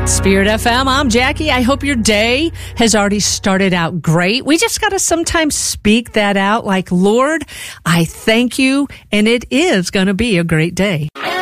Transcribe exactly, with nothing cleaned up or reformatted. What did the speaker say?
Spirit F M, I'm Jackie. I hope your day has already started out great. We just got to sometimes speak that out like, Lord, I thank you, and it is going to be a great day.